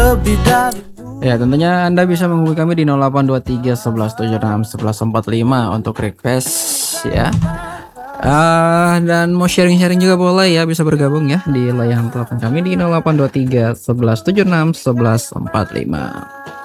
Ya, tentunya Anda bisa menghubungi kami di 0823 1176 1145 untuk request ya. Dan mau sharing-sharing juga boleh ya, bisa bergabung ya di layanan telepon kami di 0823 1176 1145.